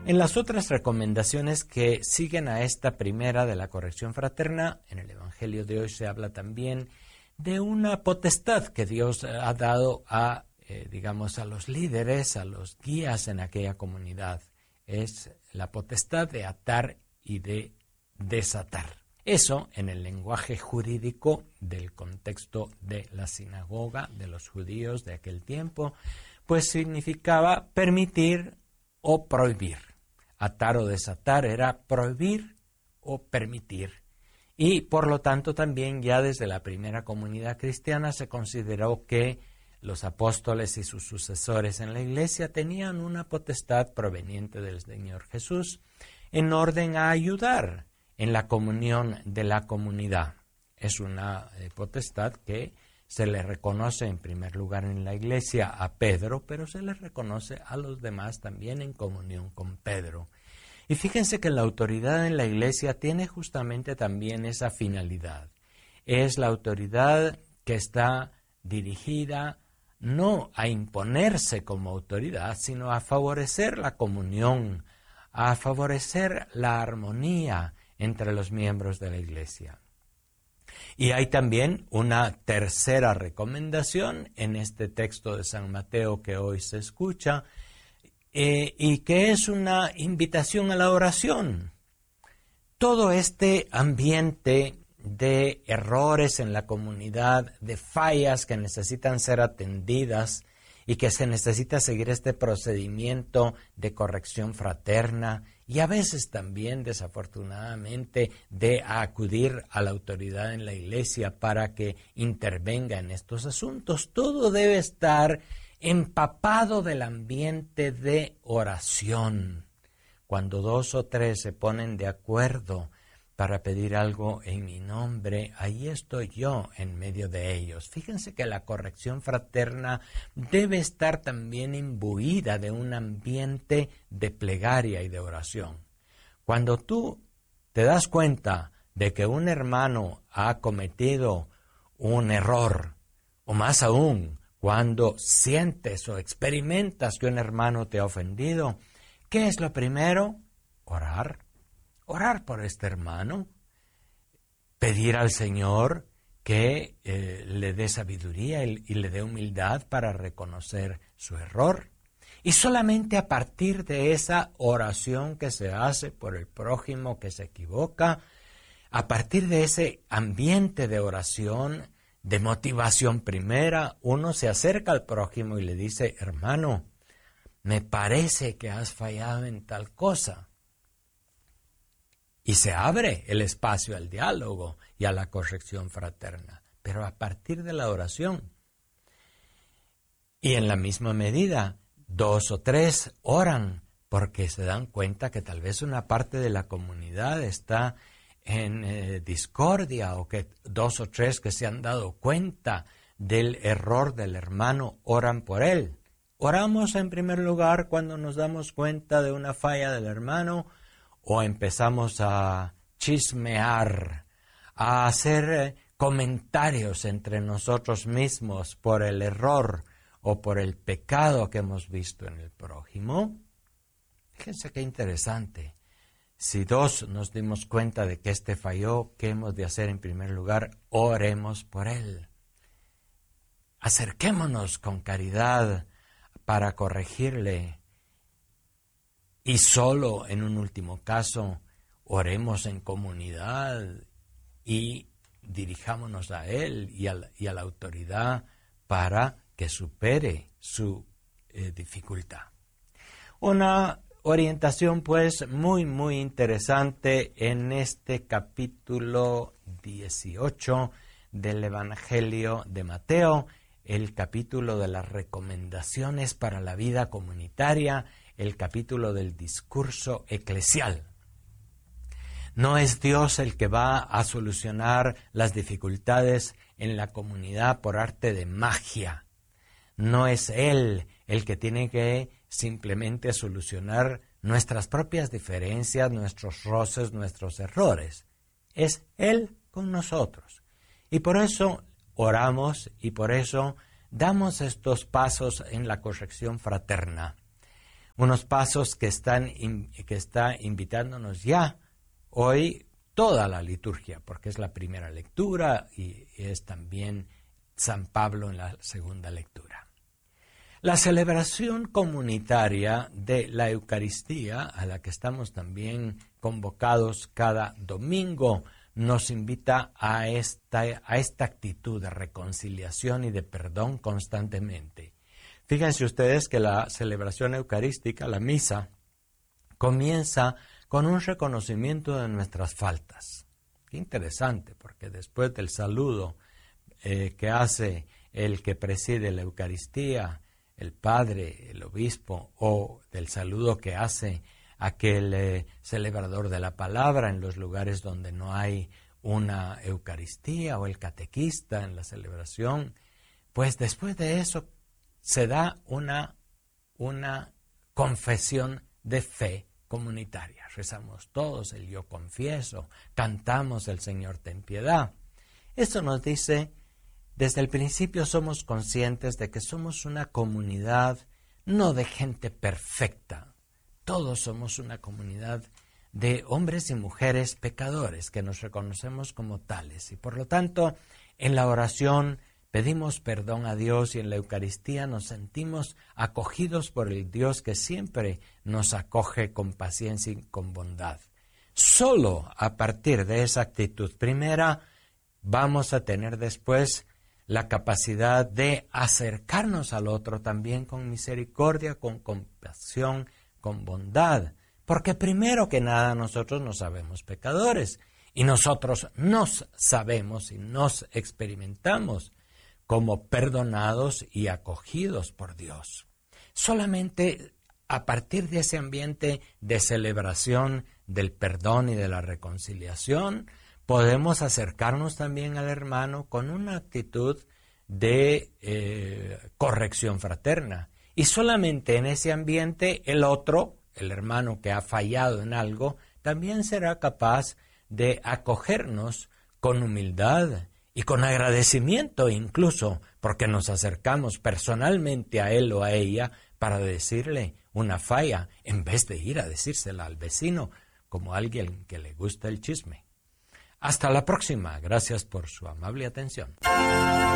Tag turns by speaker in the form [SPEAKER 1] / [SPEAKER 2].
[SPEAKER 1] En las otras recomendaciones que siguen a esta primera de la corrección fraterna, en el Evangelio de hoy se habla también de una potestad que Dios ha dado a, a los líderes, a los guías en aquella comunidad. Es la potestad de atar y de desatar. Eso, en el lenguaje jurídico del contexto de la sinagoga de los judíos de aquel tiempo, pues significaba permitir o prohibir. Atar o desatar era prohibir o permitir. Y por lo tanto también ya desde la primera comunidad cristiana se consideró que los apóstoles y sus sucesores en la iglesia tenían una potestad proveniente del Señor Jesús en orden a ayudar en la comunión de la comunidad. Es una potestad que se le reconoce en primer lugar en la iglesia a Pedro, pero se le reconoce a los demás también en comunión con Pedro. Y fíjense que la autoridad en la iglesia tiene justamente también esa finalidad. Es la autoridad que está dirigida no a imponerse como autoridad, sino a favorecer la comunión, a favorecer la armonía entre los miembros de la iglesia. Y hay también una tercera recomendación en este texto de San Mateo que hoy se escucha, y que es una invitación a la oración. Todo este ambiente de errores en la comunidad, de fallas que necesitan ser atendidas y que se necesita seguir este procedimiento de corrección fraterna y a veces también, desafortunadamente, de acudir a la autoridad en la iglesia para que intervenga en estos asuntos. Todo debe estar empapado del ambiente de oración. Cuando 2 o 3 se ponen de acuerdo para pedir algo en mi nombre, ahí estoy yo en medio de ellos. Fíjense que la corrección fraterna debe estar también imbuida de un ambiente de plegaria y de oración. Cuando tú te das cuenta de que un hermano ha cometido un error, o más aún, cuando sientes o experimentas que un hermano te ha ofendido, ¿qué es lo primero? Orar. Orar por este hermano, pedir al Señor que le dé sabiduría y le dé humildad para reconocer su error. Y solamente a partir de esa oración que se hace por el prójimo que se equivoca, a partir de ese ambiente de oración, de motivación primera, uno se acerca al prójimo y le dice, hermano, me parece que has fallado en tal cosa. Y se abre el espacio al diálogo y a la corrección fraterna, pero a partir de la oración. Y en la misma medida, 2 o 3 oran porque se dan cuenta que tal vez una parte de la comunidad está en discordia, o que 2 o 3 que se han dado cuenta del error del hermano oran por él. Oramos en primer lugar cuando nos damos cuenta de una falla del hermano, o empezamos a chismear, a hacer comentarios entre nosotros mismos por el error o por el pecado que hemos visto en el prójimo. Fíjense qué interesante. Si 2 nos dimos cuenta de que éste falló, ¿qué hemos de hacer en primer lugar? Oremos por él. Acerquémonos con caridad para corregirle. Y solo en un último caso, oremos en comunidad y dirijámonos a él y a la autoridad para que supere su dificultad. Una orientación pues muy muy interesante en este capítulo 18 del Evangelio de Mateo, el capítulo de las recomendaciones para la vida comunitaria, el capítulo del discurso eclesial. No es Dios el que va a solucionar las dificultades en la comunidad por arte de magia. No es Él el que tiene que simplemente solucionar nuestras propias diferencias, nuestros roces, nuestros errores. Es Él con nosotros. Y por eso oramos y por eso damos estos pasos en la corrección fraterna. unos pasos que está invitándonos ya hoy toda la liturgia, porque es la primera lectura y es también San Pablo en la segunda lectura. La celebración comunitaria de la Eucaristía, a la que estamos también convocados cada domingo, nos invita a esta actitud de reconciliación y de perdón constantemente. Fíjense ustedes que la celebración eucarística, la misa, comienza con un reconocimiento de nuestras faltas. Qué interesante, porque después del saludo que hace el que preside la Eucaristía, el padre, el obispo, o del saludo que hace aquel celebrador de la palabra en los lugares donde no hay una Eucaristía, o el catequista en la celebración, pues después de eso se da una confesión de fe comunitaria. Rezamos todos el yo confieso, cantamos el Señor ten piedad. Esto nos dice, desde el principio somos conscientes de que somos una comunidad no de gente perfecta. Todos somos una comunidad de hombres y mujeres pecadores que nos reconocemos como tales. Y por lo tanto, en la oración pedimos perdón a Dios y en la Eucaristía nos sentimos acogidos por el Dios que siempre nos acoge con paciencia y con bondad. Solo a partir de esa actitud primera vamos a tener después la capacidad de acercarnos al otro también con misericordia, con compasión, con bondad. Porque primero que nada nosotros nos sabemos pecadores y nosotros nos sabemos y nos experimentamos como perdonados y acogidos por Dios. Solamente a partir de ese ambiente de celebración del perdón y de la reconciliación, podemos acercarnos también al hermano con una actitud de corrección fraterna. Y solamente en ese ambiente el otro, el hermano que ha fallado en algo, también será capaz de acogernos con humildad y con agradecimiento incluso, porque nos acercamos personalmente a él o a ella para decirle una falla, en vez de ir a decírsela al vecino como alguien que le gusta el chisme. Hasta la próxima. Gracias por su amable atención.